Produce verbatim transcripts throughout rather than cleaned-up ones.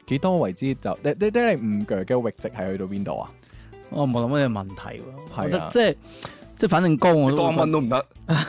幾多為之就你你你五腳嘅閾值係去到邊度啊？ 我冇諗呢個問題喎，我覺係啊得即係即係反正高我都多一蚊都唔得。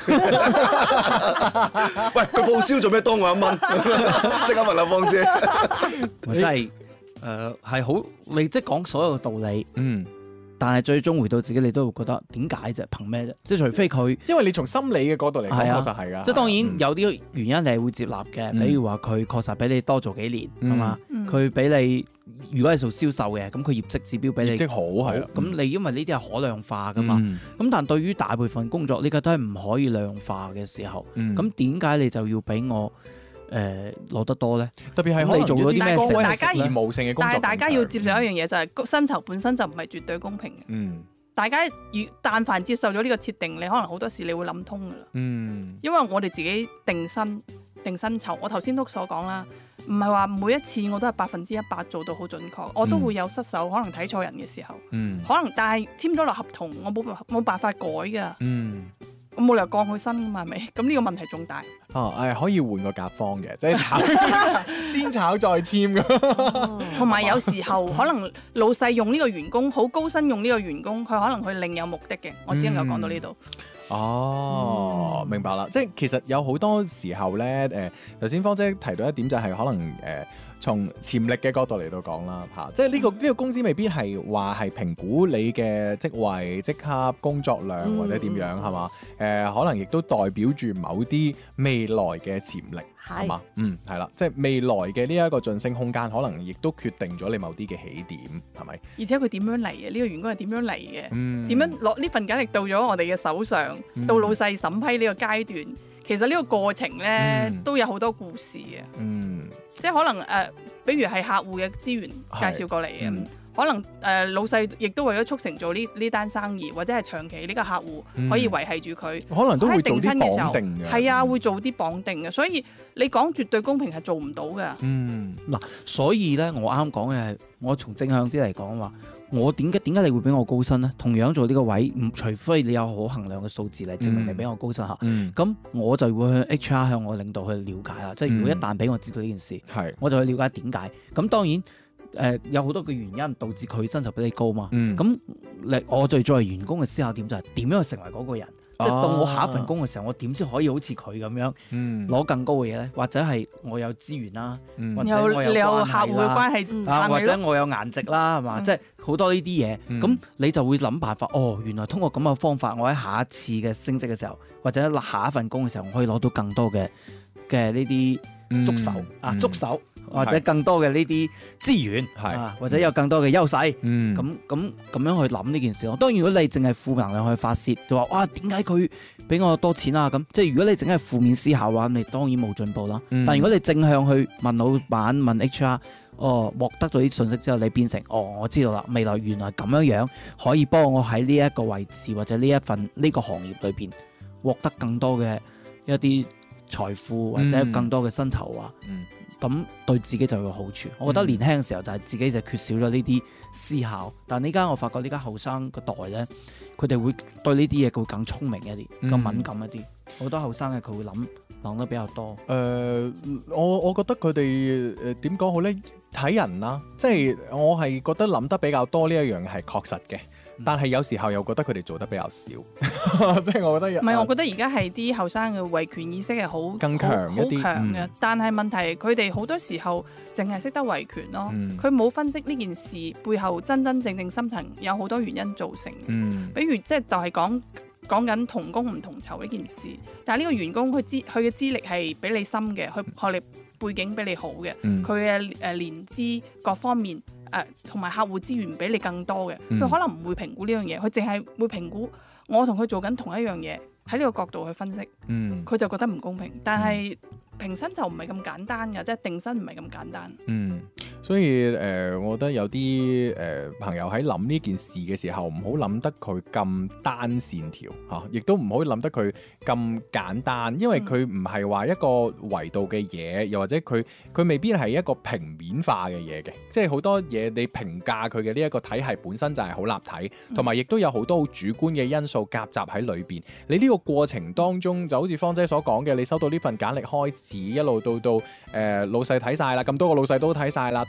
喂，佢報銷做咩多我一蚊？即刻問阿芳姐。 我真係誒係好，你即係講所有嘅道理， 嗯， 但係最終回到自己，你都會覺得點解啫？憑咩啫？即係除非佢。 因為你從心理嘅角度嚟講， 係啊確實係噶。 即係當然嗯有啲原因你係會接納嘅， 嗯比如話佢確實比你多做幾年， 嗯係嘛？佢比你如果係做銷售嘅，咁佢業績指標比你業績好係啊咁你因為呢啲係可量化噶嘛。 嗯咁但對於大部分工作呢個都係唔可以量化嘅時候， 嗯咁點解你就要俾我誒攞得多咧？ 特別係咁你做咗啲咩可能有崗位係大家事務性嘅工作， 但係大家要接受一樣嘢，就係薪酬本身就唔係絕對公平嘅。 嗯大家如但凡接受咗呢個設定，你可能好多時你會諗通噶啦。 嗯因為我哋自己定薪定薪酬，我頭先都所講啦，唔係話每一次我都係百分之一百做到好準確，我都會有失手，可能睇錯人嘅時候， 嗯可能但係簽咗落合同，我冇冇辦法改噶， 嗯。 我冇理由降佢薪噶嘛，係咪？咁呢個問題仲大。 哦，誒可以換個甲方嘅，即係炒先炒再簽咁。 同埋有時候可能老細用呢個員工好高薪用呢個員工，佢可能佢另有目的嘅。我只能夠講到呢度。 哦，明白啦，即係其實有好多時候咧，誒頭先芳姐提到一點就係可能誒、呃、從潛力嘅角度嚟到講啦嚇，即係呢、個呢、個公司未必係話係評估你嘅職位、職級、工作量或者點樣係嘛？誒、可能亦都代表住某啲未來嘅潛力係嘛？嗯，係啦，即係未來嘅呢一個晉升空間，可能亦都決定咗你某啲嘅起點係咪？ 而且佢點樣嚟嘅？呢、個員工係點樣嚟嘅？ 嗯， 點樣攞呢份簡歷到咗我哋嘅手上， 嗯到老細審批呢個階段，其實呢個過程呢， 嗯都有好多故事嘅， 嗯即係可能誒、呃，比如係客戶嘅資源介紹過嚟嘅， 嗯可能誒、呃、老細亦都為咗促成做呢呢單生意，或者係長期呢個客戶可以維係住佢， 可能都會做啲喺定薪嘅時候綁定嘅， 係啊，會做啲綁定嘅，所以你講絕對公平係做唔到㗎。 嗯嗱，所以咧，我啱講嘅係，我從正向啲嚟講話，我點解點解你會俾我高薪咧？同樣做呢個位，唔除非你有可衡量嘅數字嚟證明你俾我高薪嚇， 嗯咁、我就會向 H R 向我領導去了解啦。即係如果一旦俾我知道呢件事， 係我就去了解點解。咁當然誒、呃有好多嘅原因導致佢薪酬比你高嘛。 嗯咁你我哋作為員工嘅思考點就係點樣去成為嗰個人。即係到我下一份工嘅時候，我點先可以好似佢咁樣嗯攞更高嘅嘢咧？或者係我有資源啦， 嗯或者有我有你有關係客戶嘅啦關係啊，或者撐你咯。 我有顏值啦，係嘛？ 嗯即係好多呢啲嘢，咁、 嗯你就會諗辦法。哦，原來通過咁嘅方法，我喺下一次嘅升職嘅時候，或者下一份工嘅時候，我可以攞到更多嘅嘅呢啲觸手、啊，觸手或者更多嘅呢啲資源， 係啊，或者有更多嘅優勢。 嗯咁咁咁樣去諗呢件事咯。當然，如果你淨係負能量去發泄，就話哇點解佢俾我多錢啊？咁即係如果你淨係負面思考嘅話，你當然冇進步啦。 嗯但如果你正向去問老闆、問 H R，哦，獲得到啲信息之後，你變成哦，我知道啦，未來原來咁樣樣可以幫我喺呢一個位置或者呢一份呢個行業裏邊獲得更多嘅一啲財富或者更多嘅薪酬啊。 嗯咁對自己就有好處。我覺得年輕嘅時候就係自己就缺少咗呢啲思考，但呢家我發覺呢家後生個代咧，佢哋會對呢啲嘢佢會更聰明一啲， 嗯更敏感一啲。好多後生嘅佢會諗諗得比較多。 誒、呃我我覺得佢哋誒點講好咧？睇人啦，即係我係覺得諗得比較多呢一樣係確實嘅，但係有時候又覺得佢哋做得比較少，即係我覺得唔係，我覺得而家係啲後生嘅維權意識係好更強一啲好強嘅。 嗯但係問題佢哋好多時候淨係識得維權咯， 嗯佢冇、分析呢件事背後真真正正深層有好多原因造成。 嗯比如即係就係講講緊同工唔同酬呢件事，但係呢個員工佢資佢嘅資歷係比你深嘅，佢學歷背景比你好嘅， 嗯佢嘅誒年資各方面誒同埋客戶資源比你更多嘅，佢、 嗯可能唔會評估呢樣嘢，佢淨係會評估我同佢做緊同一樣嘢，喺呢個角度去分析， 嗯佢就覺得唔公平。但係評薪就唔係咁簡單㗎，即係定薪唔係咁簡單。 嗯，所以誒、呃我覺得有啲誒、呃朋友喺諗呢件事嘅時候，唔好諗得佢咁單線條嚇，亦、都唔好諗得佢咁簡單，因為佢唔係話一個維度嘅嘢，又或者佢佢未必係一個平面化嘅嘢嘅，即係好多嘢你評價佢嘅呢一個體系本身就係好立體，同埋亦都有好多好主觀嘅因素夾雜喺裏邊。你呢個過程當中，就好似芳姐所講嘅，你收到呢份簡歷開始一路到到誒、呃老細睇晒啦，咁多個老細都睇晒啦，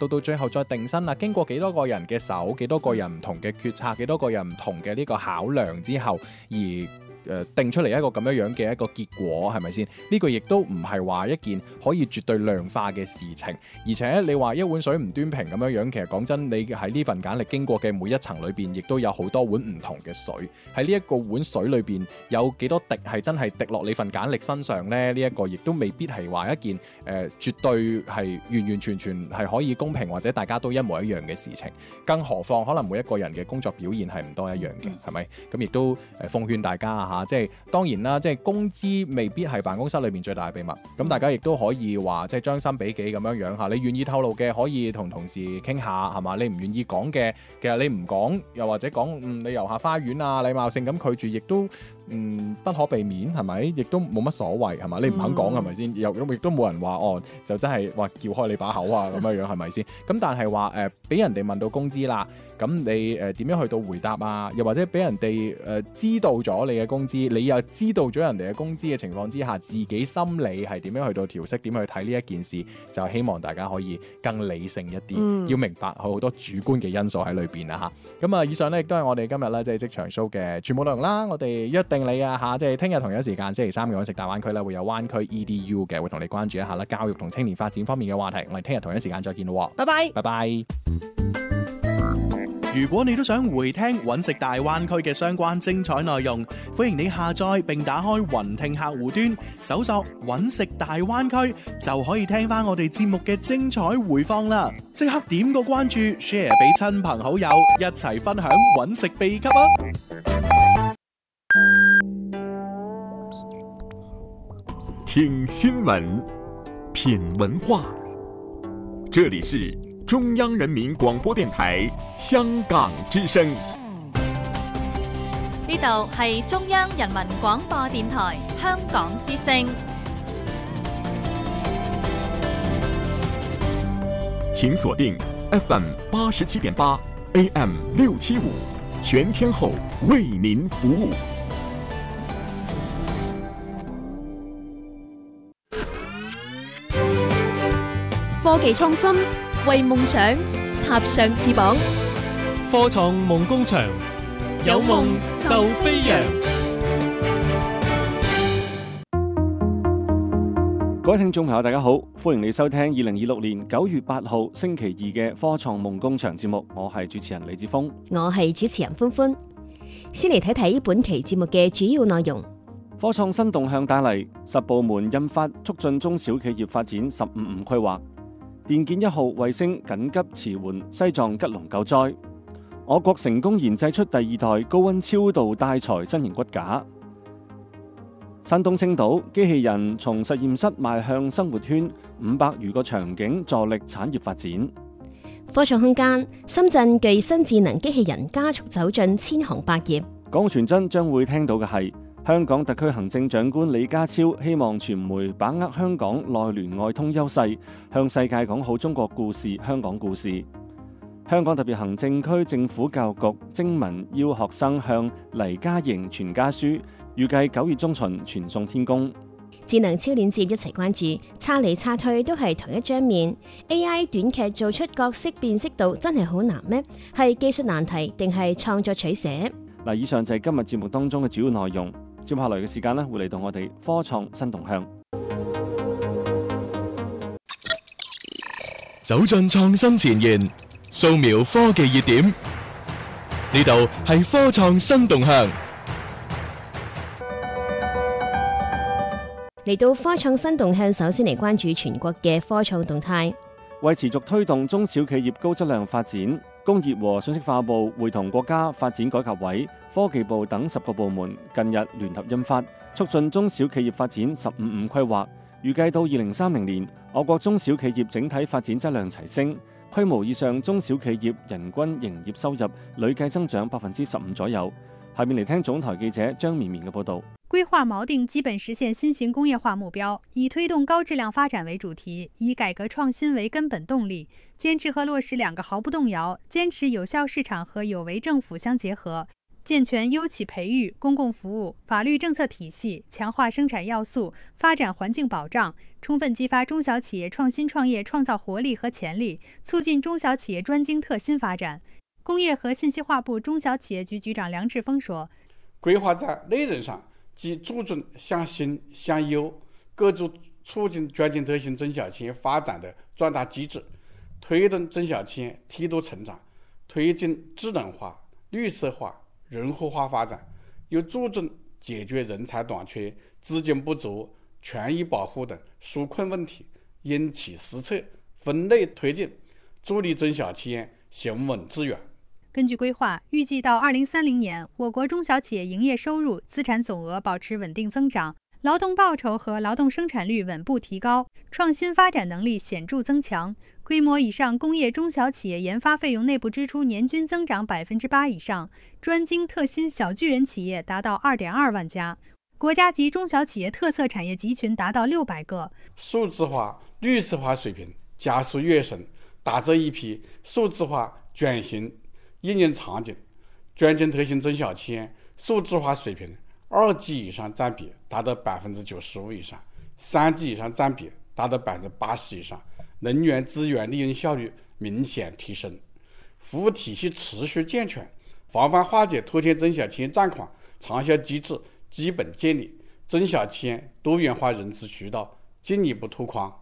到到最後再定薪啦，經過幾多個人嘅手，幾多個人唔同嘅決策，幾多個人唔同嘅呢個考量之後而誒定出嚟一個咁樣樣嘅一個結果，係咪先？呢個亦都唔係話一件可以絕對量化嘅事情，而且你話一碗水唔端平咁樣樣，其實講真，你喺呢份簡歷經過嘅每一層裏邊，亦都有好多碗唔同嘅水。喺呢一個碗水裏邊，有幾多滴係真係滴落你份簡歷身上呢？呢一個亦都未必係話一件誒、呃、絕對係完完全全係可以公平或者大家都一模一樣嘅事情。更何況可能每一個人嘅工作表現係唔多一樣嘅，係咪？咁亦都誒奉勸大家嚇，即係當然啦，即係工資未必係辦公室裏邊最大嘅秘密。咁大家亦都可以話即係將心比己咁樣樣嚇，你願意透露嘅可以同同事傾下係嘛？你唔願意講嘅，其實你唔講，又或者講嗯你遊下花園啊，禮貌性咁拒絕，亦都嗯不可避免係咪？亦都冇乜所謂係嘛？你唔肯講係咪先？又亦都冇人話哦，就真係話撬開你把口啊咁樣樣係咪先？咁但係話誒俾人哋問到工資啦，咁你誒點樣去到回答啊？又或者俾人哋誒、呃、知道咗你嘅工資，你又知道咗人哋嘅工資嘅情況之下，自己心理係點樣去到調適，點去睇呢一件事，就希望大家可以更理性一啲，嗯、要明白好多主觀嘅因素喺裏邊啊嚇。咁啊，以上咧亦都係我哋今日咧即係職場 show 嘅全部內容啦。我哋約定你啊嚇，即係聽日同一時間星期三嘅揾食大灣區咧會有灣區 E D U 嘅，會同你關注一下啦，教育同青年發展方面嘅話題。我哋聽日同一時間再見咯， 拜拜， 拜拜。 如果你都想回聽揾食大灣區嘅相關精彩內容，歡迎你下載並打開雲聽客戶端，搜索揾食大灣區，就可以聽翻我哋節目嘅精彩回放啦！即刻點個關注 ，share 俾親朋好友，一齊分享揾食秘笈啊！ 聽新聞，品文化，這裡是中央人民廣播電台香港之聲。 呢度係中央人民廣播電台香港之聲。 請鎖定 F M 八十七點八 A M 六七五，全天候為您服務。 科技創新，為夢想插上翅膀。 科創夢工場，有夢就飛揚。 各位聽眾朋友大家好，歡迎你收聽二零二六年九月八號星期二嘅科創夢工場節目，我係主持人李志峰， 我係主持人歡歡。先嚟睇睇本期節目嘅主要內容。 科創新動向打嚟，十部門印發促進中小企業發展十五五規劃。電建一號衛星緊急馳援西藏吉隆救災，我國成功研製出第二代高溫超導帶材新型骨架。山東青島機器人從實驗室邁向生活圈，五百餘個場景助力產業發展。 科創空間，深圳具新智能機器人加速走進千行百業。 講傳真將會聽到嘅係香港特區行政長官李家超希望傳媒把握香港內聯外通優勢，向世界講好中國故事、香港故事。香港特別行政區政府教育局徵文邀學生向黎家營傳家書，預計九月中旬傳送天宮。 智能超鏈接一齊關注，插嚟插去都係同一張面。A I 短劇做出角色辨識度真係好難咩？係技術難題定係創作取捨？ 嗱，以上就係今日節目當中嘅主要內容。接下來嘅時間呢，會嚟到我哋科創新動向， 走進創新前沿，掃描科技熱點。呢度係科創新動向。 嚟到科創新動向，首先嚟關注全國嘅科創動態。 為持續推動中小企業高質量發展，工業和信息化部會同國家發展改革委、科技部等十個部門近日聯合印發促進中小企業發展十五五規劃，預計到二零三零年，我國中小企業整體發展質量齊升，規模以上中小企業人均營業收入累計增長百分之十五左右。下面嚟聽總台記者張綿綿嘅報道。 規劃錨定基本實現新型工業化目標，以推動高質量發展為主題，以改革創新為根本動力，堅持和落實兩個毫不動搖，堅持有效市場和有為政府相結合， 健全优企培育、公共服务、法律政策体系，强化生产要素，发展环境保障，充分激发中小企业创新创业创造活力和潜力，促进中小企业专精特新发展。工业和信息化部中小企业局局长梁志峰说： 规划在内容上既注重向新向优，构筑促进专精特新中小企业发展的壮大机制，推动中小企业梯度成长，推进智能化、绿色化、人口化发展，又注重解决人才短缺、资金不足、权益保护等纾困问题，因其施策，分类推进，助力中小企业行稳致远。 根据规划，预计到二零三零年，我国中小企业营业收入、资产总额保持稳定增长，劳动报酬和劳动生产率稳步提高，创新发展能力显著增强。规模以上工业中小企业研发费用内部支出年均增长百分之八以上，专精特新小巨人企业达到二点二万家，国家级中小企业特色产业集群达到六百个。 数字化、绿色化水平加速跃升，打造一批数字化转型应用场景，专精特新中小企业数字化水平二级以上占比达到百分之九十五以上，三级以上占比达到百分之八十以上，能源资源利用效率明显提升，服务体系持续健全，防范化解拖欠中小企业账款长效机制基本建立，中小企业多元化融资渠道进一步拓宽。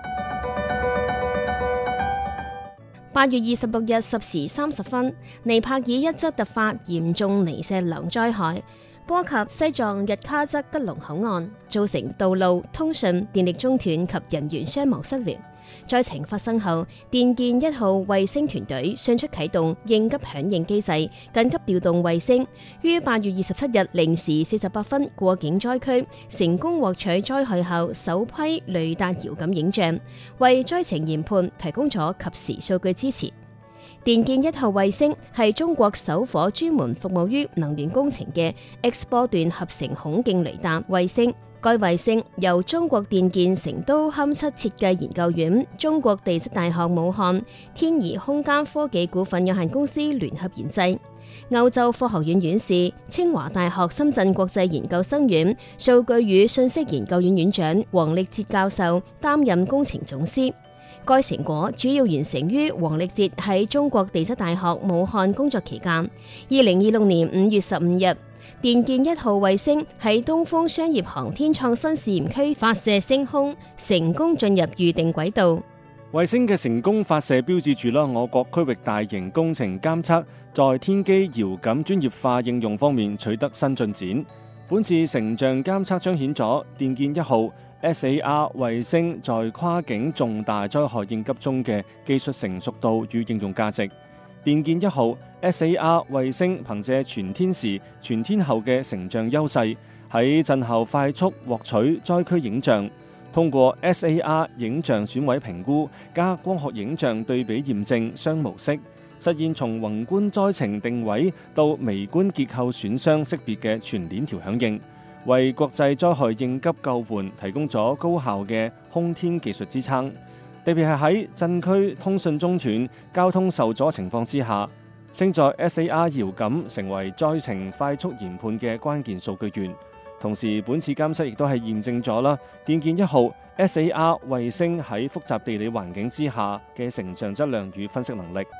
八月二十六日十時三十分，尼泊爾一則突發嚴重泥石流災害，波及西藏日喀則吉隆口岸，造成道路、通訊、電力中斷及人員傷亡失聯。災情發生後，電建一號衛星團隊迅速啟動應急響應機制，緊急調動衛星，於八月二十七日零時四十八分過境災區，成功獲取災害後首批雷達遙感影像，為災情研判提供咗及時數據支持。電建一號衛星係中國首顆專門服務於能源工程嘅 X 波段合成孔徑雷達衛星。該衛星由中國電建成都勘測設計研究院、中國地質大學武漢、天儀空間科技股份有限公司聯合研製。歐洲科學院院士、清華大學深圳國際研究生院數據與信息研究院院長黃力哲教授擔任工程總師。該成果主要完成於黃力哲喺中國地質大學武漢工作期間。二零二六年五月十五日，電建一號衛星喺東風商業航天創新試驗區發射升空，成功進入預定軌道。 衛星嘅成功發射標誌住啦我國區域大型工程監測在天基遙感專業化應用方面取得新進展。本次成像監測彰顯咗電建一號 S A R 衛星在跨境重大災害應急中嘅技術成熟度與應用價值。電建一號 S A R 衛星憑借全天時、全天候嘅成像優勢，喺震後快速獲取災區影像，通過 S A R 影像損毀評估加光學影像對比驗證雙模式，實現從宏觀災情定位到微觀結構損傷識別嘅全鏈條響應，為國際災害應急救援提供咗高效嘅空天技術支撐。特別係喺震區通訊中斷、交通受阻情況之下，勝在 S A R 遙感成為災情快速研判嘅關鍵數據源。同時，本次監測亦都係驗證咗啦電建一號 S A R 衛星喺複雜地理環境之下嘅成像質量與分析能力。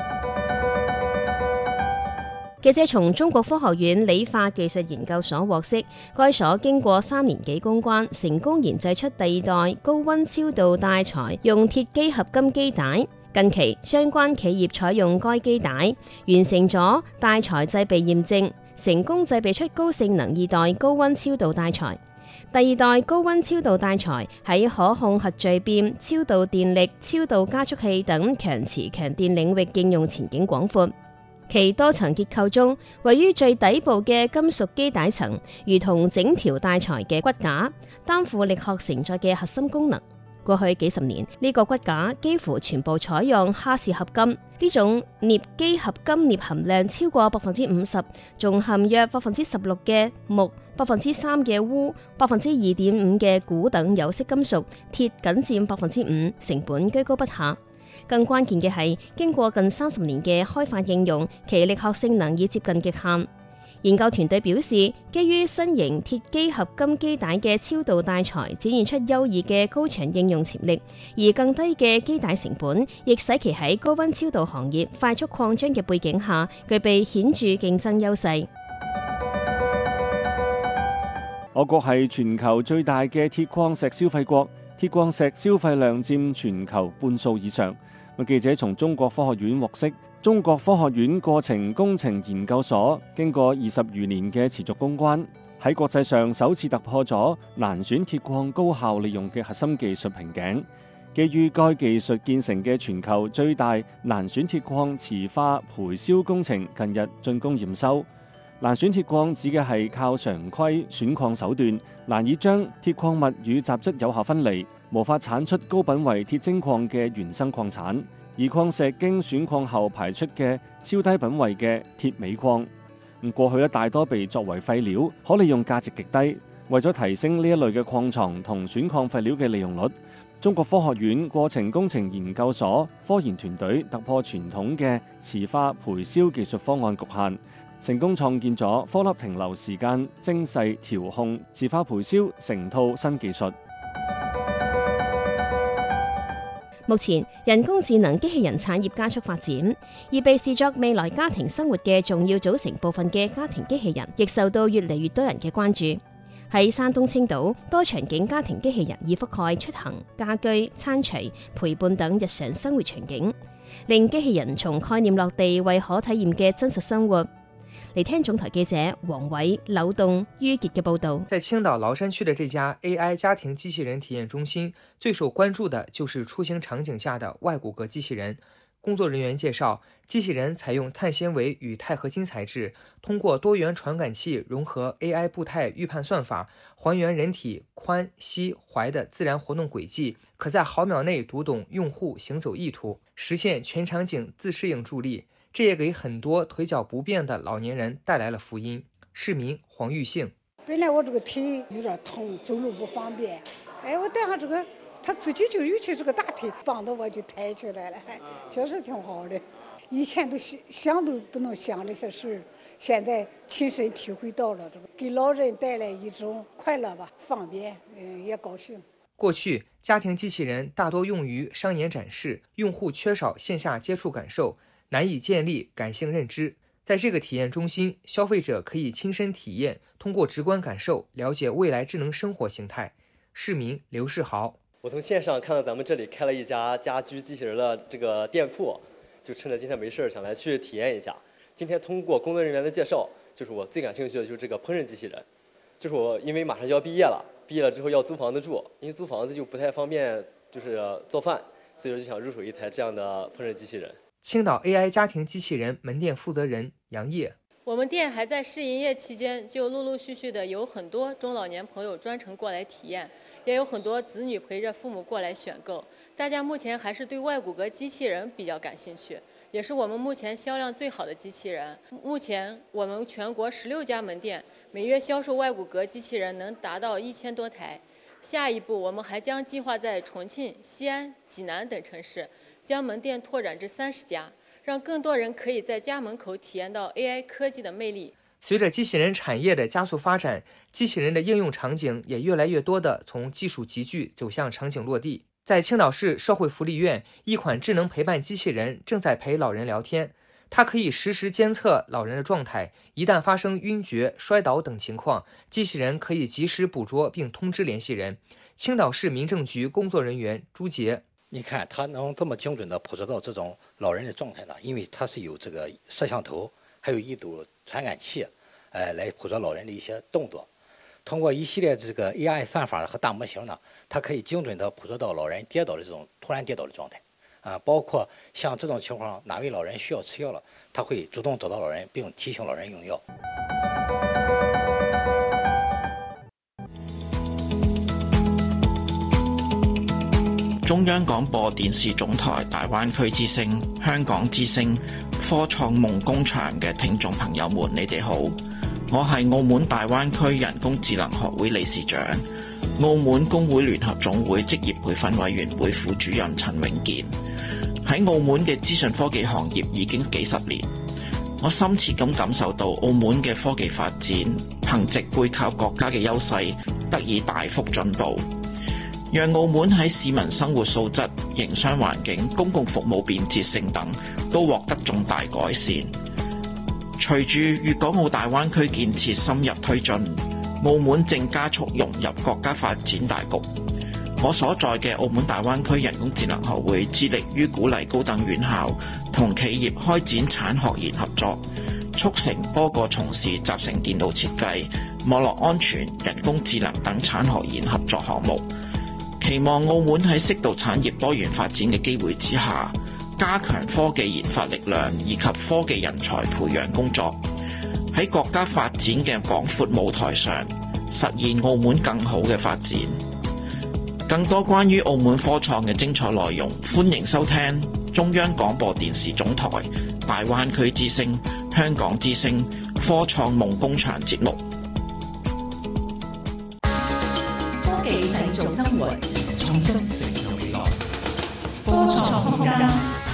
記者從中國科學院理化技術研究所獲悉，該所經過三年幾攻關，成功研製出第二代高溫超導帶材用鐵基合金基帶。近期相關企業採用該基帶，完成咗帶材製備驗證，成功製備出高性能二代高溫超導帶材。第二代高溫超導帶材喺可控核聚變、超導電力、超導加速器等強磁強電領域應用前景廣闊。其多層結構中，位於最底部嘅金屬基帶層，如同整條帶材嘅骨架，擔負力學承載嘅核心功能。過去幾十年，呢、這個骨架幾乎全部採用哈氏合金，呢種鎳基合金鎳含量超過百分之五十，仲含約百分之十六嘅鉬、百分之三嘅鎢、百分之二點五嘅鈷等有色金屬，鐵僅佔百分之五，成本居高不下。更關鍵嘅係，經過近三十年嘅開發應用，其力學性能已接近極限。 研究團隊表示，基於新型鐵基合金基帶嘅超導帶材展現出優異嘅高場應用潛力，而更低嘅基帶成本，亦使其喺高溫超導行業快速擴張嘅背景下，具備顯著競爭優勢。 我國係全球最大嘅鐵礦石消費國，鐵礦石消費量佔全球半數以上。記者從中國科學院獲悉，中國科學院過程工程研究所經過二十餘年嘅持續攻關，喺國際上首次突破咗難選鐵礦高效利用嘅核心技術瓶頸。基於該技術建成嘅全球最大難選鐵礦磁化培燒工程近日竣工驗收。難選鐵礦指嘅係靠常規選礦手段，難以將鐵礦物與雜質有效分離，無法產出高品位鐵精礦嘅原生礦產，而礦石經選礦後排出嘅超低品位嘅鐵尾礦，過去一大多被作為廢料，可利用價值極低。為咗提升呢一類嘅礦床同選礦廢料嘅利用率，中國科學院過程工程研究所科研團隊突破傳統嘅磁化培燒技術方案局限，成功創建咗顆粒停留時間精細調控磁化培燒成套新技術。 目前，人工智能機器人產業加速發展，而被視作未來家庭生活嘅重要組成部分嘅家庭機器人，亦受到越嚟越多人嘅關注。喺山東青島，多場景家庭機器人已覆蓋出行、家居、餐廚、陪伴等日常生活場景，令機器人從概念落地，為可體驗嘅真實生活。嚟聽總台記者黃偉、柳棟、于傑嘅報導。 在青島崂山區的這家 A I 家庭機器人體驗中心，最受關注的就是出行場景下的外骨骼機器人。工作人員介紹，機器人採用碳纖維與鈦合金材質，通過多元傳感器融合 A I 步態預判算法，還原人體髖、膝、踝的自然活動軌跡，可在毫秒內讀懂用戶行走意圖，實現全場景自適應助力。這也給很多腿腳不便的老年人帶來了福音。市民黃玉杏： 本來我這個腿有點痛，走路不方便，哎，我戴上這個，他自己就有起這個大腿，幫着我就抬起來了，確實挺好的。以前都想想都不能想這些事，現在親身體會到了，這個給老人帶來一種快樂吧，方便，嗯，也高興。 過去家庭機器人大多用於商演展示，用戶缺少線下接觸感受，難以建立感性認知。在這個體驗中心，消費者可以親身體驗，通過直觀感受了解未來智能生活形態。市民劉世豪： 我從線上看到咱們這裡開了一家家居機器人的這個店鋪，就趁着今天沒事想來去體驗一下。今天通過工作人員的介紹，就是我最感興趣的就是這個烹飪機器人。就是我因為馬上就要畢業了，畢業了之後要租房子住，因為租房子就不太方便，就是做飯，所以說就想入手一台這樣的烹飪機器人。 青島 A I 家庭機器人門店負責人楊燁： 我們店還在試營業期間，就陸陸續續的有很多中老年朋友專程過來體驗，也有很多子女陪着父母過來選購。大家目前還是對外骨骼機器人比較感興趣，也是我們目前銷量最好的機器人。目前我們全國十六家門店每月銷售外骨骼機器人能達到一千多台。下一步我們還將計劃在重慶、西安、濟南等城市將門店拓展至三十家，讓更多人可以在家門口體驗到 A I 科技的魅力。 隨着機器人產業的加速發展，機器人的應用場景也越來越多的從技術集聚走向場景落地。在青島市社會福利院，一款智能陪伴機器人正在陪老人聊天。它可以實時監測老人的狀態，一旦發生暈厥、摔倒等情況，機器人可以及時捕捉並通知聯繫人。青島市民政局工作人員朱杰： 你看它能這麼精準地捕捉到這種老人的狀態呢？因為它是有這個攝像頭，還有一堵傳感器，呃，來捕捉老人的一些動作。通過一系列這個 A I 算法和大模型呢，它可以精準地捕捉到老人跌倒的這種突然跌倒的狀態。啊，包括像這種情況，哪位老人需要吃藥了，他會主動找到老人，並提醒老人用藥。 中央廣播電視總台大灣區之聲、香港之聲、科創夢工場嘅聽眾朋友們，你哋好，我係澳門大灣區人工智能學會理事長、澳門工會聯合總會職業培訓委員會副主任陳永健。喺澳門嘅資訊科技行業已經幾十年， 我深切咁感受到澳門嘅科技發展，憑藉背靠國家嘅優勢，得以大幅進步，讓澳門喺市民生活素質、營商環境、公共服務便捷性等都獲得重大改善。隨住粵港澳大灣區建設深入推進，澳門正加速融入國家發展大局。我所在嘅澳門大灣區人工智能學會致力於鼓勵高等院校同企業開展產學研合作，促成多個從事集成電腦設計、網絡安全、人工智能等產學研合作項目。期望澳門喺適度產業多元發展嘅機會之下，加強科技研發力量以及科技人才培養工作，喺國家發展嘅廣闊舞台上，實現澳門更好嘅發展。更多關於澳門科創嘅精彩內容，歡迎收聽中央廣播電視總台大灣區之聲、香港之聲科創夢工場節目。 科技製造生活，創新成就未來。科創空間。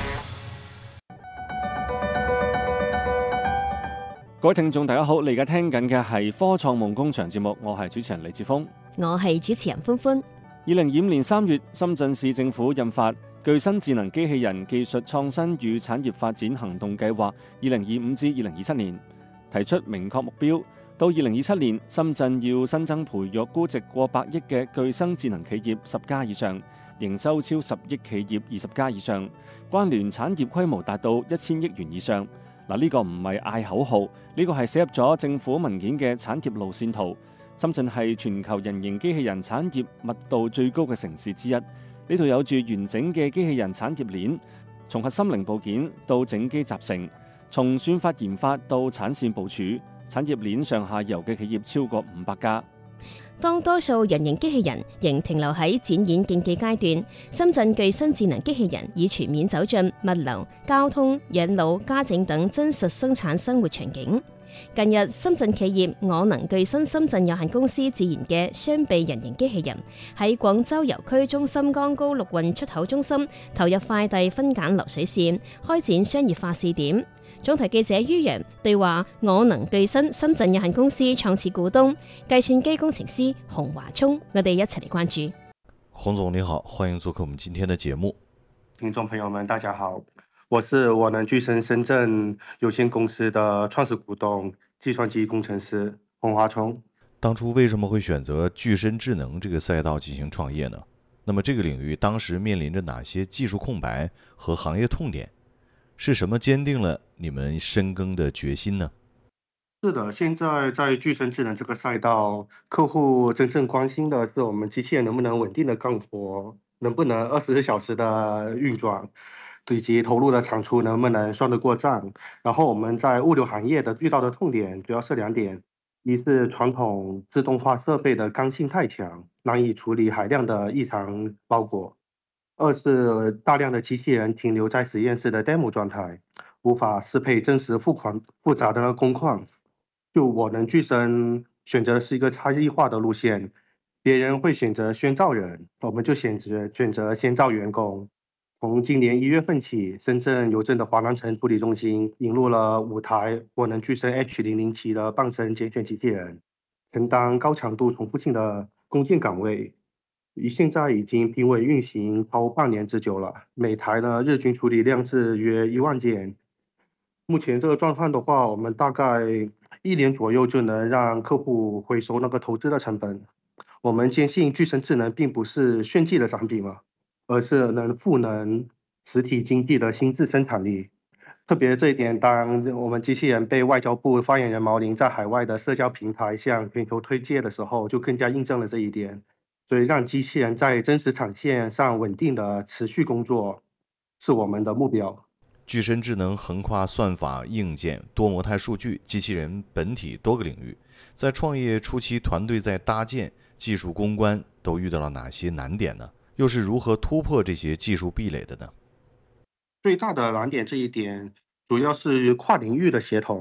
各位聽眾大家好，你而家聽緊嘅係科創夢工場節目，我係主持人李志峰， 我係主持人歡歡。 二零二五年三月，深圳市政府印發《具身智能機器人技術創新與產業發展行動計劃（二零二五至二零二七年）》，提出明確目標，到二零二七年，深圳要新增培育估值過百億嘅具身智能企業十家以上，營收超十億企業二十家以上，關聯產業規模達到一千億元以上。嗱，呢個唔係嗌口號，呢個係寫入咗政府文件嘅產業路線圖。深圳係全球人形機器人產業密度最高嘅城市之一，呢度有住完整嘅機器人產業鏈，從核心零部件到整機集成，從算法研發到產線部署，產業鏈上下游嘅企業超過五百家。 當多數人形機器人仍停留喺展演競技階段，深圳具身智能機器人已全面走進物流、交通、養老、家政等真實生產生活場景。近日，深圳企業我能具身深圳有限公司自研嘅雙臂人形機器人喺廣州郵區中心江高陸運出口中心投入快遞分揀流水線，開展商業化試點。總台記者于洋對話我能具身深圳有限公司創始股東、計算機工程師洪華聰，我哋一齊嚟關注。 洪總你好，歡迎做客我們今天的節目。 聽眾朋友們大家好，我是我能具身深圳有限公司的創始股東、計算機工程師洪華聰。 當初為什麼會選擇具身智能這個賽道進行創業呢？那麼這個領域當時面臨着哪些技術空白和行業痛點？是什麼堅定了你們深耕的決心呢？ 是的，現在在具身智能這個賽道，客戶真正關心的是我們機器人能不能穩定的幹活，能不能二十四小時的運轉，以及投入的產出能不能算得過賬。然後我們在物流行業的遇到的痛點主要是兩點，一是傳統自動化設備的剛性太強，難以處理海量的異常包裹。二是大量的機器人停留在實驗室的 demo 狀態，無法適配真實複款複雜的工況。就我能具身選擇的是一個差異化的路線，別人會選擇先招人，我們就選擇選擇先招員工。從今年一月份起，深圳郵政的華南城處理中心引入了五台我能具身 H 零零七的傍身揀選機器人，承擔高強度重複性的工件崗位。現在已經定位運行超半年之久了，每台呢日均處理量是約一萬件。目前這個狀況的話，我們大概一年左右就能讓客戶回收那個投資的成本。我們堅信具身智能並不是炫技的產品嘛，而是能賦能實體經濟的新質生產力。特別這一點，當我們機器人被外交部發言人毛寧在海外的社交平台向全球推介的時候，就更加印證了這一點。所以讓機器人在真實產線上穩定的持續工作，是我們的目標。 具身智能橫跨算法、硬件、多模態數據、機器人本體多個領域。在創業初期，團隊在搭建、技術攻關都遇到了哪些難點呢？又是如何突破這些技術壁壘的呢？ 最大的難點這一點，主要是跨領域的協同。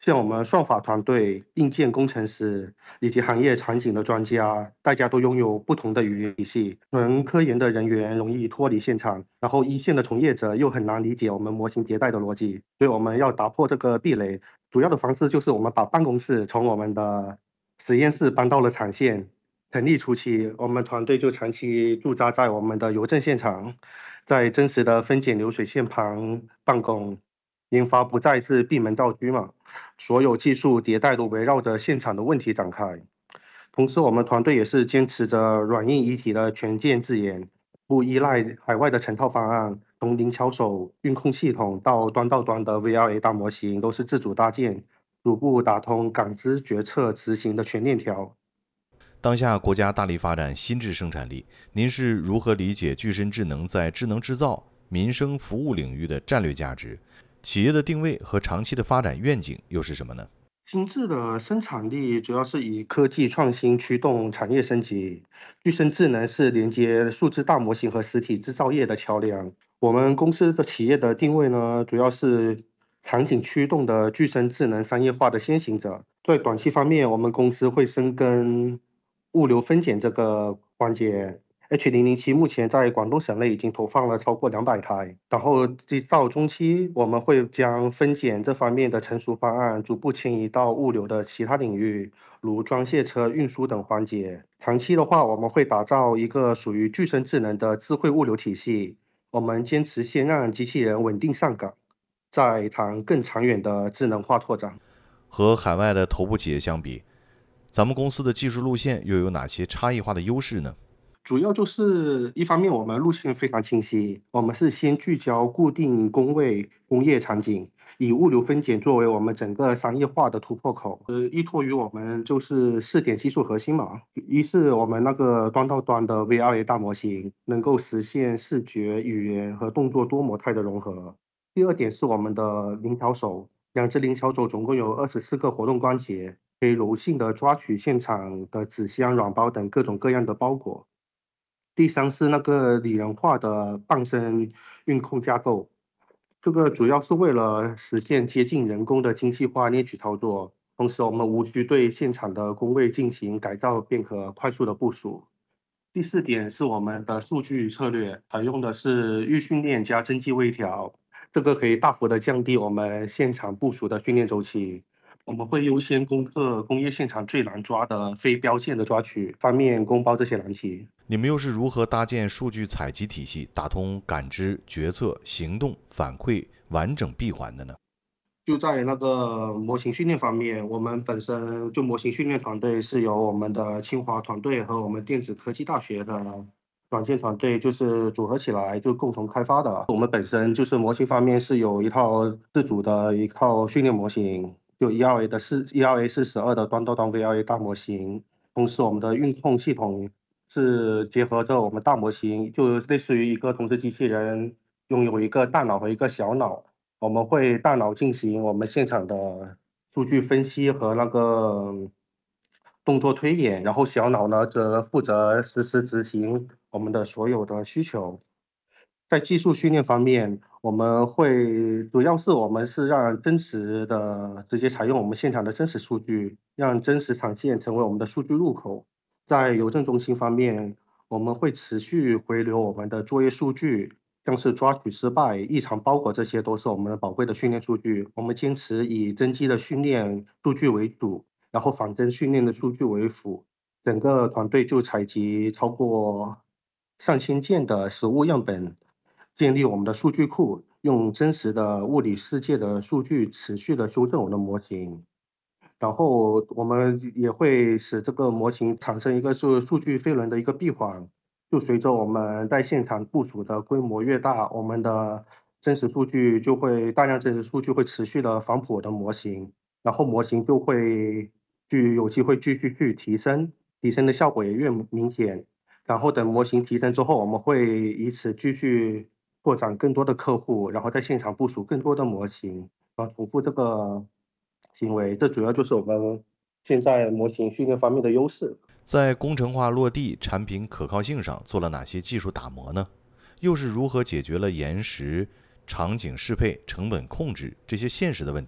像我们算法团队、硬件工程师以及行业场景的专家，大家都拥有不同的语言体系。纯科研的人员容易脱离现场，然后一线的从业者又很难理解我们模型迭代的逻辑，所以我们要打破这个壁垒。主要的方式就是我们把办公室从我们的实验室搬到了产线。成立初期，我们团队就长期驻扎在我们的邮政现场，在真实的分拣流水线旁办公。研发不再是闭门造车嘛，所有技术迭代都围绕着现场的问题展开。同时，我们团队也是坚持着软硬一体的全件自研，不依赖海外的成套方案，从零巧手、运控系统到端到端的 V R A 大模型都是自主搭建，逐步打通感知、决策、执行的全链条。 当下国家大力发展新质生产力，您是如何理解具身智能在智能制造、民生服务领域的战略价值？企业的定位和长期的发展愿景又是什么呢？ 新智的生产力主要是以科技创新驱动产业升级，具身智能是连接数字大模型和实体制造业的桥梁。我们公司的企业的定位呢，主要是场景驱动的具身智能商业化的先行者。在短期方面，我们公司会深耕物流分拣这个环节。H 零零七目前在广东省内已经投放了超过两百台，然后到中期我们会将分拣这方面的成熟方案逐步迁移到物流的其他领域，如装卸车、运输等环节。长期的话，我们会打造一个属于具身智能的智慧物流体系。我们坚持先让机器人稳定上岗，再谈更长远的智能化拓展。 和海外的头部企业相比，咱们公司的技术路线又有哪些差异化的优势呢？ 主要就是一方面我们路线非常清晰，我们是先聚焦固定工位工业场景，以物流分拣作为我们整个商业化的突破口。呃，依托于我们就是四点技术核心嘛，一是我们那个端到端的 V R A 大模型，能够实现视觉、语言和动作多模态的融合。第二点是我们的零巧手，两只零巧手总共有二十四个活动关节，可以柔性的抓取现场的纸箱、软包等各种各样的包裹。第三是那个拟人化的半身运控架构，这个主要是为了实现接近人工的精细化捏取操作，同时我们无需对现场的工位进行改造，便可快速的部署。第四点是我们的数据策略，采用的是预训练加增肌微调，这个可以大幅的降低我们现场部署的训练周期。我们会优先攻克工业现场最难抓的非标线的抓取，方面攻包这些难题。 你们又是如何搭建数据采集体系，打通感知、决策、行动、反馈完整闭环的呢？ 就在那个模型训练方面，我们本身就模型训练团队是由我们的清华团队和我们电子科技大学的软件团队就是组合起来就共同开发的。我们本身就是模型方面是有一套自主的一套训练模型。就 E R A 的是 E R A 四十二的端到端 V R A 大模型，同时我们的运控系统是结合着我们大模型，就类似于一个同时机器人拥有一个大脑和一个小脑，我们会大脑进行我们现场的数据分析和那个动作推演，然后小脑呢则负责实时执行我们的所有的需求。在技术训练方面，我们会主要是我们是让真实的直接采用我们现场的真实数据，让真实场线成为我们的数据入口。在邮政中心方面，我们会持续回流我们的作业数据，像是抓取失败、异常包裹，这些都是我们宝贵的训练数据。我们坚持以真机的训练数据为主，然后仿真训练的数据为辅。整个团队就采集超过上千件的实物样本，建立我们的数据库，用真实的物理世界的数据持续的修正我们的模型，然后我们也会使这个模型产生一个是数据飞轮的一个闭环，就随着我们在现场部署的规模越大，我们的真实数据就会大量真实数据会持续的反哺我的模型，然后模型就会具有机会继续去提升，提升的效果也越明显。然后等模型提升之后，我们会以此继续拓展更多的客户，然后在现场部署更多的模型，然后重复这个行为。这主要就是我们现在模型训练方面的优势。 在工程化落地、产品可靠性上做了哪些技术打磨呢？又是如何解决了延时、场景适配、成本控制这些现实的问题呢？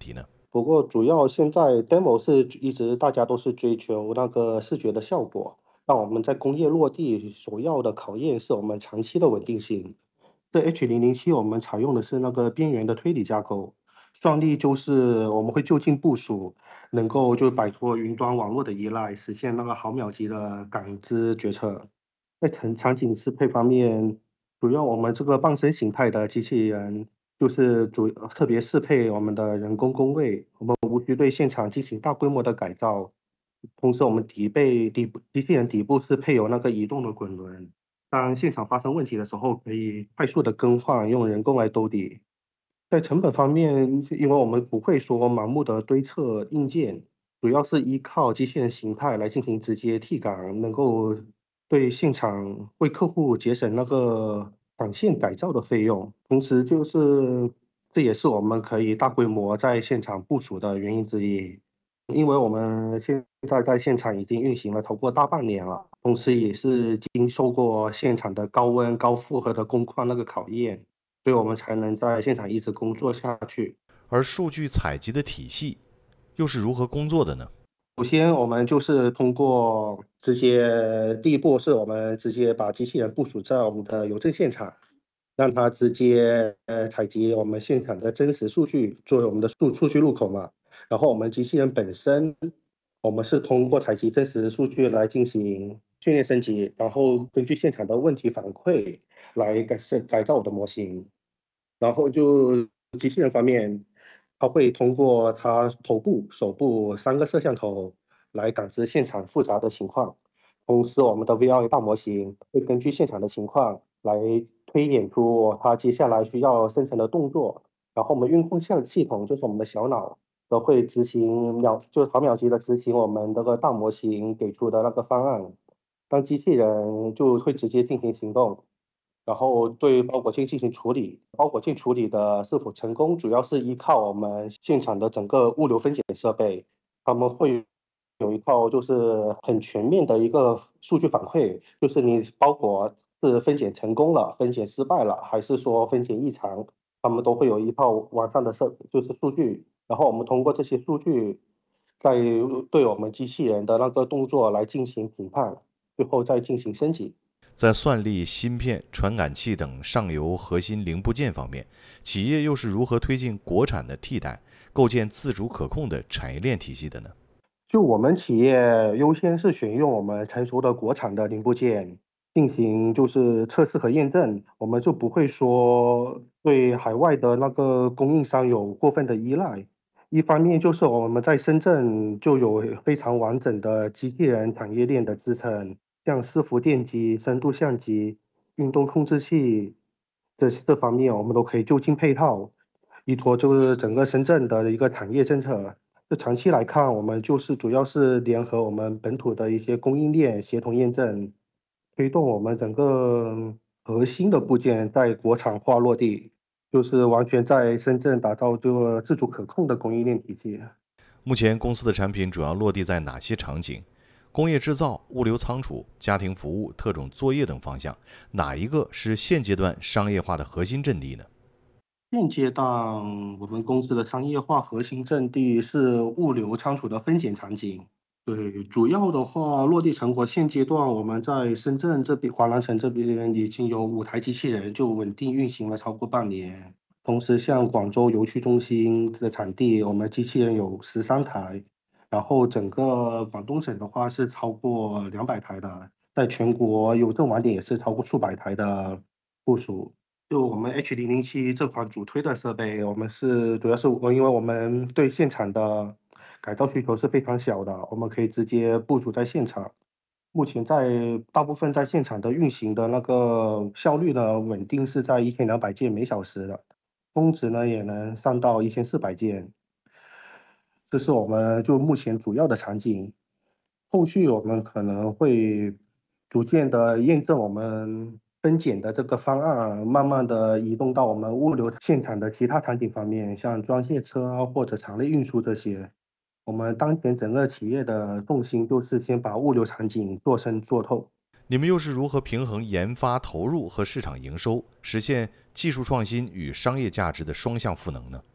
不过主要现在 demo 是一直大家都是追求那个视觉的效果，让我们在工业落地所要的考验是我们长期的稳定性。这 H 零零七我们采用的是那个边缘的推理架构，算力就是我们会就近部署，能够就摆脱云端网络的依赖，实现那个毫秒级的感知决策。在场场景适配方面，主要我们这个傍身形态的机器人，就是主特别适配我们的人工工位，我们无需对现场进行大规模的改造。同时，我们底背底部机器人底部是配有那个移动的滚轮，当现场发生问题的时候，可以快速的更换，用人工来兜底。在成本方面，因为我们不会说盲目的堆砌硬件，主要是依靠机器人形态来进行直接替岗，能够对现场为客户节省那个产线改造的费用，同时就是这也是我们可以大规模在现场部署的原因之一。因为我们现在在现场已经运行了超过大半年了，同时也是经受过现场的高温、高负荷的工况那个考验，所以我们才能在现场一直工作下去。 而数据采集的体系又是如何工作的呢？ 首先，我们就是通过直接，第一步是我们直接把机器人部署在我们的邮政现场，让它直接呃采集我们现场的真实数据，作为我们的数数据入口嘛。然后我们机器人本身，我们是通过采集真实数据来进行训练升级，然后根据现场的问题反馈来改是改造我的模型。然后就机器人方面，它会通过它头部、手部三个摄像头来感知现场复杂的情况。同时，我们的 V R A 大模型会根据现场的情况来推演出它接下来需要生成的动作。然后我们运控项系统就是我们的小脑，都会执行秒就是毫秒级的执行我们这个大模型给出的那个方案。当机器人就会直接进行行动。然后对包裹件进行处理，包裹件处理的是否成功，主要是依靠我们现场的整个物流分拣设备，他们会有一套就是很全面的一个数据反馈，就是你包裹是分拣成功了、分拣失败了，还是说分拣异常，他们都会有一套完善的设就是数据，然后我们通过这些数据，再对我们机器人的那个动作来进行评判，最后再进行升级。 在算力、芯片、传感器等上游核心零部件方面，企业又是如何推进国产的替代，构建自主可控的产业链体系的呢？ 就我们企业优先是选用我们成熟的国产的零部件进行就是测试和验证，我们就不会说对海外的那个供应商有过分的依赖。一方面就是我们在深圳就有非常完整的机器人产业链的支撑。像伺服电机、深度相机、运动控制器这这方面，我们都可以就近配套，依托就是整个深圳的一个产业政策。这长期来看，我们就是主要是联合我们本土的一些供应链协同验证，推动我们整个核心的部件在国产化落地，就是完全在深圳打造这个自主可控的供应链体系。 目前公司的产品主要落地在哪些场景？工业制造、物流仓储、家庭服务、特种作业等方向，哪一个是现阶段商业化的核心阵地呢？ 现阶段我们公司的商业化核心阵地是物流仓储的分拣场景。对，主要的话落地成果，现阶段我们在深圳这边、华南城这边已经有五台机器人就稳定运行了超过半年。同时，像广州邮区中心的产地，我们机器人有十三台。然后整个广东省的话是超过两百台的，在全国邮政网点也是超过数百台的部署。就我们 H 零零七这款主推的设备，我们是主要是因为我们对现场的改造需求是非常小的，我们可以直接部署在现场。目前在大部分在现场的运行的那个效率呢，稳定是在一千两百件每小时的，峰值呢也能上到一千四百件。这是我们就目前主要的场景，后续我们可能会逐渐的验证我们分拣的这个方案，慢慢的移动到我们物流现场的其他场景方面，像装卸车啊或者场内运输这些。我们当前整个企业的重心就是先把物流场景做深做透。 你们又是如何平衡研发投入和市场营收，实现技术创新与商业价值的双向赋能呢？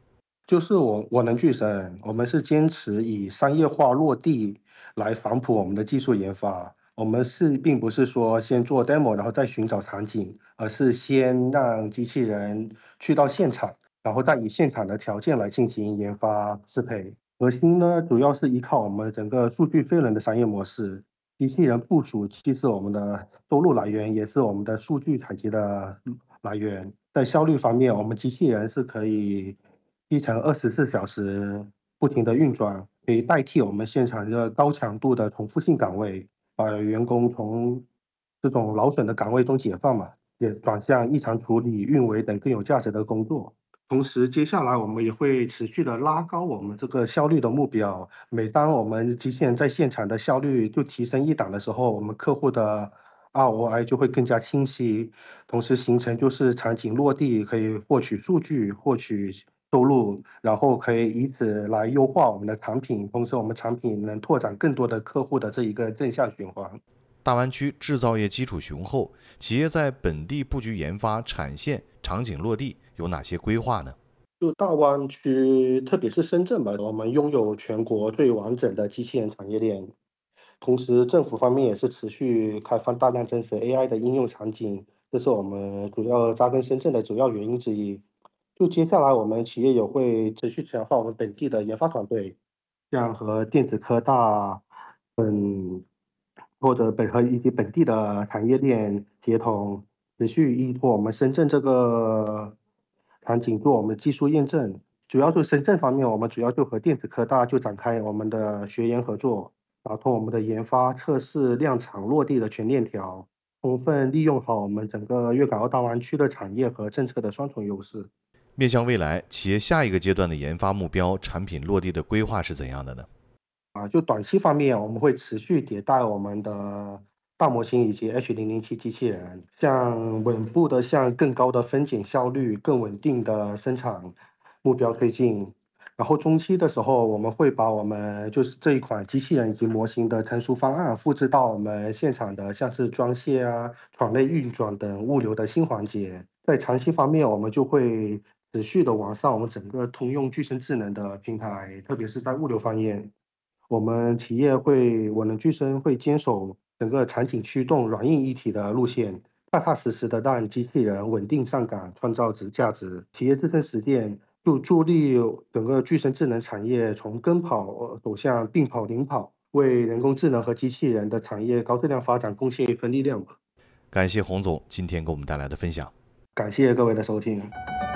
就是我我能巨神，我们是坚持以商业化落地来反哺我们的技术研发。我们是并不是说先做 demo， 然后再寻找场景，而是先让机器人去到现场，然后再以现场的条件来进行研发适配。核心呢，主要是依靠我们整个数据飞轮的商业模式。机器人部署既是我们的收入来源，也是我们的数据采集的来源。在效率方面，我们机器人是可以一乘二十四小时不停的运转，可以代替我们现场的高强度的重复性岗位，把员工从这种劳损的岗位中解放嘛，也转向异常处理、运维等更有价值的工作。同时，接下来我们也会持续的拉高我们这个效率的目标。每当我们机器人在现场的效率就提升一档的时候，我们客户的 R O I 就会更加清晰，同时形成就是场景落地，可以获取数据、获取收入，然后可以以此来优化我们的产品，同时我们产品能拓展更多的客户的这一个正向循环。 大湾区制造业基础雄厚，企业在本地布局研发、产线、场景落地有哪些规划呢？ 就大湾区，特别是深圳吧，我们拥有全国最完整的机器人产业链。同时，政府方面也是持续开放大量真实 A I 的应用场景，这是我们主要扎根深圳的主要原因之一。就接下来，我们企业也会持续强化我们本地的研发团队，像和电子科大，嗯。或者本和以及本地的产业链协同，持续依托我们深圳这个场景做我们技术验证。主要就深圳方面，我们主要就和电子科大就展开我们的学研合作，打通我们的研发、测试、量产、落地的全链条，充分利用好我们整个粤港澳大湾区的产业和政策的双重优势。 面向未来，企业下一个阶段的研发目标、产品落地的规划是怎样的呢？ 啊，就短期方面，我们会持续迭代我们的大模型以及 H 零零七机器人，向稳步的向更高的分拣效率、更稳定的生产目标推进。然后中期的时候，我们会把我们就是这一款机器人以及模型的成熟方案复制到我们现场的像是装卸啊、厂内运转等物流的新环节。在长期方面，我们就会持续的完善我们整个通用具身智能的平台，特别是在物流方面。我们企业会，我能巨声会坚守整个场景驱动、软硬一体的路线，踏踏实实的让机器人稳定上岗，创造值价值。企业自身实践就助力整个巨声智能产业从跟跑走向并跑领跑，为人工智能和机器人的产业高质量发展贡献一份力量。 感谢洪总今天给我们带来的分享。 感謝各位嘅收聽。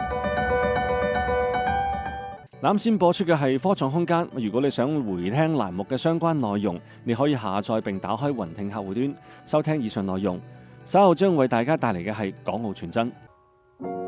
啱先播出嘅係科創空間。如果你想回聽欄目嘅相關內容，你可以下載並打開雲聽客戶端收聽以上內容。稍後將為大家帶嚟嘅係港澳傳真。